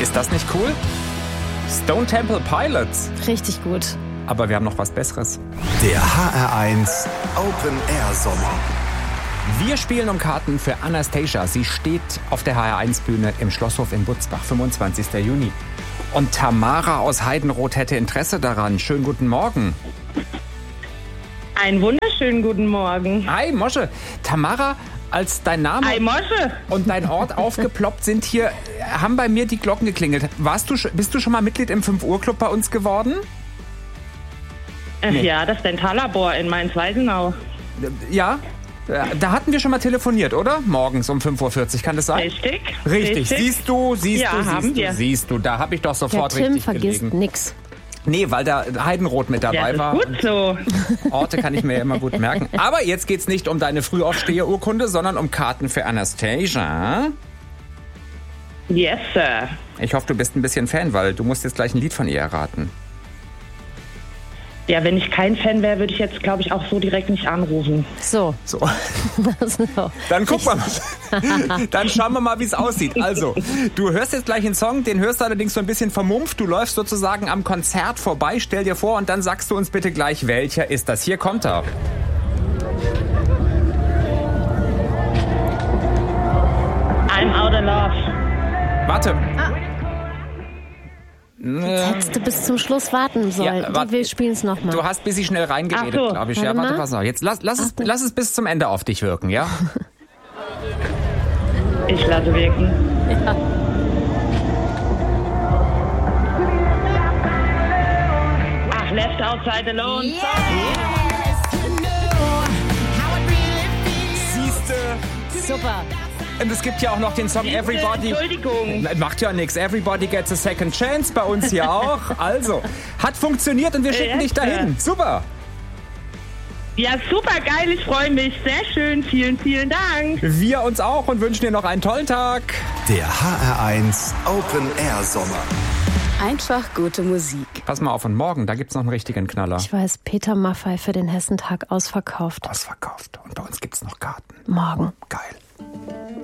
Ist das nicht cool? Stone Temple Pilots. Richtig gut. Aber wir haben noch was Besseres. Der HR1 Open Air Sommer. Wir spielen um Karten für Anastasia. Sie steht auf der HR1-Bühne im Schlosshof in Butzbach, 25. Juni. Und Tamara aus Heidenroth hätte Interesse daran. Schönen guten Morgen. Einen wunderschönen guten Morgen. Hi, Mosche. Tamara, als dein Name Hi, Mosche. und dein Ort aufgeploppt sind hier, haben bei mir die Glocken geklingelt. Bist du schon mal Mitglied im 5-Uhr-Club bei uns geworden? Ja, das Dentallabor in Mainz-Weisenau. Ja? Da hatten wir schon mal telefoniert, oder? Morgens um 5.40 Uhr, kann das sein? Richtig. Richtig. Siehst du, haben wir. da habe ich doch sofort Der Tim richtig vergisst gelegen. nix. Nee, weil da Heidenroth mit dabei Ja, war. das ist gut so. Orte kann ich mir immer gut merken. Aber jetzt geht's nicht um deine Frühaufsteherurkunde, sondern um Karten für Anastasia. Yes, Sir. Ich hoffe, du bist ein bisschen Fan, weil du musst jetzt gleich ein Lied von ihr erraten. Ja, wenn ich kein Fan wäre, würde ich jetzt, glaube ich, auch so direkt nicht anrufen. So. So. so. Dann guck mal. Dann schauen wir mal, wie es aussieht. Also, du hörst jetzt gleich einen Song, den hörst du allerdings so ein bisschen vermumpft. Du läufst sozusagen am Konzert vorbei, stell dir vor und dann sagst du uns bitte gleich, welcher ist das. Hier kommt er. I'm out of love. Warte. Jetzt hättest du bis zum Schluss warten sollen. warte. Wir spielen es nochmal. Du hast ein bisschen schnell reingeredet, Ach so. glaube ich. Warte Ja, warte, mal. pass auf. Jetzt lass es bis zum Ende auf dich wirken, ja? Ich lasse wirken. Ja. Ach, left outside alone. Siehste. Super. Und es gibt ja auch noch den Song Everybody. Entschuldigung. Macht ja nichts. Everybody gets a second chance. Bei uns hier auch. Also, hat funktioniert und wir schicken dich dahin. Super. Ja, super geil. Ich freue mich. Sehr schön. Vielen, vielen Dank. Wir uns auch und wünschen dir noch einen tollen Tag. Der HR1 Open Air Sommer. Einfach gute Musik. Pass mal auf, und morgen, da gibt's noch einen richtigen Knaller. Ich weiß, Peter Maffay für den Hessentag ausverkauft. Ausverkauft. Und bei uns gibt's noch Karten. Morgen. Geil.